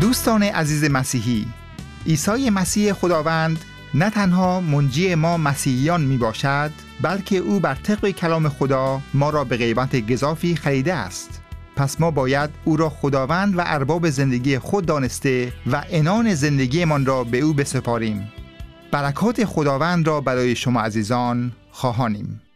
دوستان عزیز مسیحی، عیسی مسیح خداوند نه تنها منجی ما مسیحیان می باشد، بلکه او بر طبق کلام خدا ما را به قیمت گزافی خریده است. پس ما باید او را خداوند و ارباب زندگی خود دانسته و عنان زندگیمان را به او بسپاریم. برکات خداوند را برای شما عزیزان خواهانیم.